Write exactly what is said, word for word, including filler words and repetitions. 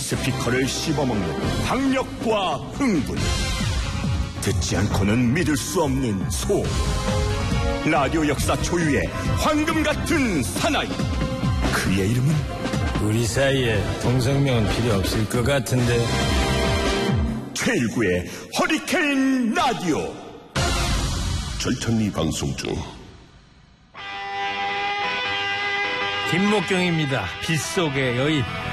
스피커를 씹어먹는 박력과 흥분, 듣지 않고는 믿을 수 없는 소음. 라디오 역사 초유의 황금 같은 사나이, 그의 이름은 우리 사이에 동성명은 필요 없을 것 같은데. 최일구의 허리케인 라디오. 절찬리 방송 중. 김목경입니다. 빗속의 여인.